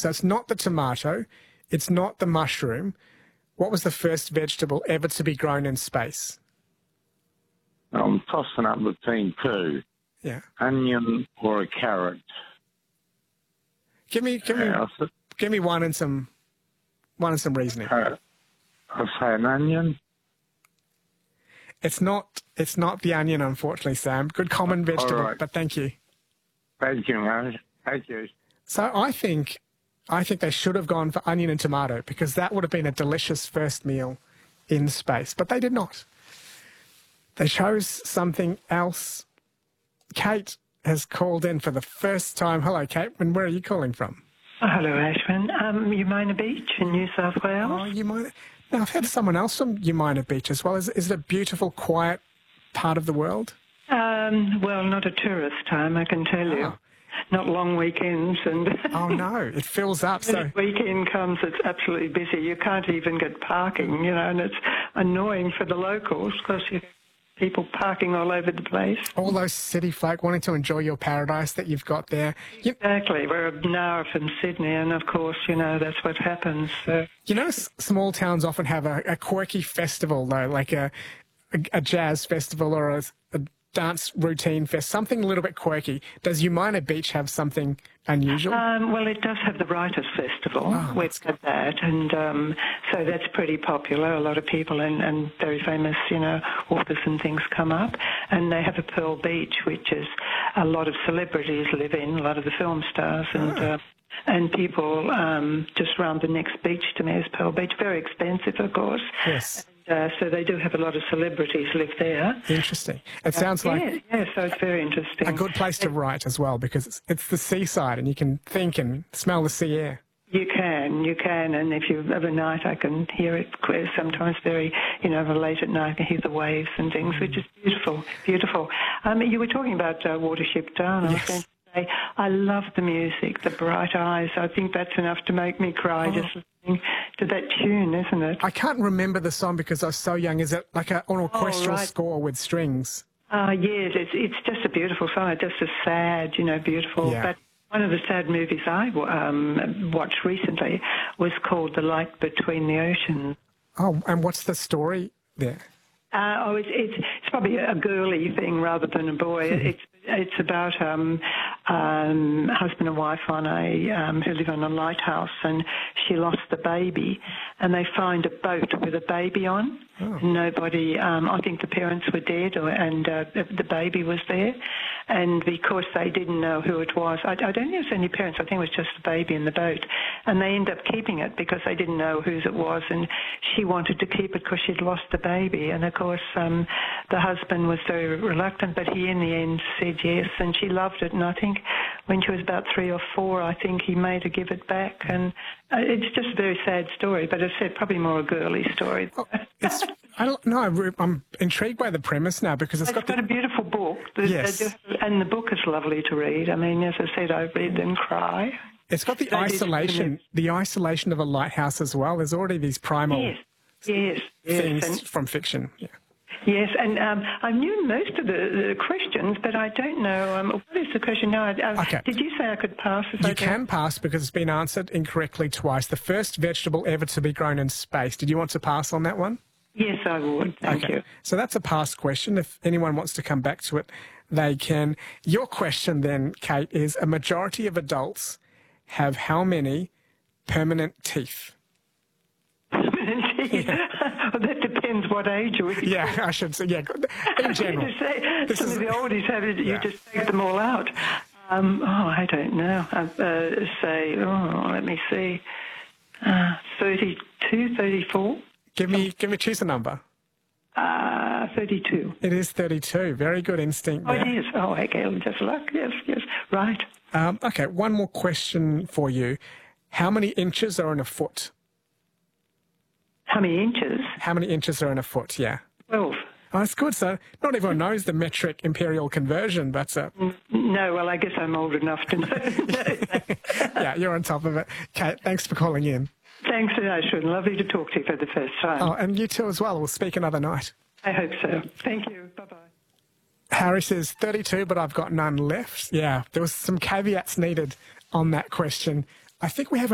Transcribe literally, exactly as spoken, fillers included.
So it's not the tomato, it's not the mushroom. What was the first vegetable ever to be grown in space? I'm tossing up between two. Yeah. Onion or a carrot. Give me, give me, Yeah, I'll, give me one and some, one and some reasoning. uh, I'll say an onion. It's not, it's not the onion, unfortunately, Sam. Good common vegetable, right. but thank you. Thank you, man. Thank you. So I think, I think they should have gone for onion and tomato because that would have been a delicious first meal in space, but they did not. They chose something else. Kate has called in for the first time. Hello, Kate. And where are you calling from? Oh, hello, Ashwin. Um, Umina Beach in New South Wales. Oh, Umina. Now, I've had someone else from Umina Beach as well. Is, is it a beautiful, quiet part of the world? Um, well, not a tourist time, I can tell you. Oh. Not long weekends. And Oh, no. It fills up. when So the weekend comes, it's absolutely busy. You can't even get parking, you know, and it's annoying for the locals because you have people parking all over the place. all those city folk wanting to enjoy your paradise that you've got there. You, Exactly. We're an hour from Sydney, and of course, you know, that's what happens. So. you know, s- small towns often have a, a quirky festival, though, like a, a, a jazz festival or a, a dance routine fest, something a little bit quirky. Does Umina Beach have something unusual? Um, well, it does have the Writers' Festival. Oh, We've that's got that, and um, so that's pretty popular. A lot of people and, and very famous, you know, authors and things come up, and they have a Pearl Beach, which is a lot of celebrities live in, a lot of the film stars, and Oh. uh, and people um, just round the next beach to me is Pearl Beach. Very expensive, of course. Yes. Uh, so they do have a lot of celebrities live there. Interesting. It sounds like yeah, yeah, so it's very interesting. a good place to write as well because it's, it's the seaside and you can think and smell the sea air. You can, you can, and if you have a night, I can hear it clear, sometimes very, you know, late at night, I can hear the waves and things, which is beautiful, beautiful. Um, you were talking about uh, Watership Down. I was Yes. going to say, I love the music, the bright eyes. I think that's enough to make me cry Oh. just listening to that tune, isn't it? I can't remember the song because I was so young. Is it like a, an orchestral right. score with strings? Uh, yes, it's, it's just a beautiful song. It's just a sad, you know, beautiful. Yeah. But one of the sad movies I um, watched recently was called The Light Between the Oceans. Oh, and what's the story there? Uh, oh, it's, it's it's probably a girly thing rather than a boy. It's it's about um, um, husband and wife on a um, who live on a lighthouse, and she lost the baby, and they find a boat with a baby on. Oh. Nobody, um, I think the parents were dead, or, and uh, the, the baby was there, and because they didn't know who it was, I, I don't think it was any parents. I think it was just the baby in the boat, and they end up keeping it because they didn't know whose it was, and she wanted to keep it because she'd lost the baby, and of course um, the husband was very reluctant, but he in the end said yes, and she loved it, and I think when she was about three or four, I think he made her give it back, and uh, it's just a very sad story, but as I said, probably more a girly story. Oh, it's, I don't know. I'm intrigued by the premise now because it's It's got got the... a beautiful book. The- Yes. the- and the book is lovely to read. I mean, as I said, I read and cry. It's got the They did- isolation, the isolation of a lighthouse as well. There's already these primal Yes, yes, things yes. And, from fiction. Yeah. yes, and um, I knew most of the, the questions, but I don't know. Um, what is the question now? Uh, Okay. Did you say I could pass? If I You can pass because it's been answered incorrectly twice. The first vegetable ever to be grown in space. Did you want to pass on that one? Yes, I would. Thank Okay. you. So that's a past question. If anyone wants to come back to it, they can. Your question then, Kate, is a majority of adults have how many permanent teeth? well, that depends what age you're. Yeah, I should say, yeah, in general. To say, This some is- of the oldies have it, you Yeah. just take them all out. Um, oh, I don't know. Uh, uh, say, oh, let me see, uh, thirty-two, thirty-four, Give me, give me, choose a number. uh, thirty-two. It is thirty-two. Very good instinct Oh, there. it is. Oh, okay, just luck. Yes, yes, right. Um, okay, one more question for you. How many inches are in a foot? How many inches? How many inches are in a foot? Yeah. Twelve. Oh, that's good. So not everyone knows the metric imperial conversion, but uh, No, well, I guess I'm old enough to know. yeah, you're on top of it. Kate, thanks for calling in. Thanks, Ashwin. Lovely to talk to you for the first time. Oh, and you too as well. We'll speak another night. I hope so. Thank you. Bye-bye. Harry says thirty-two, but I've got none left. Yeah, there was some caveats needed on that question. I think we have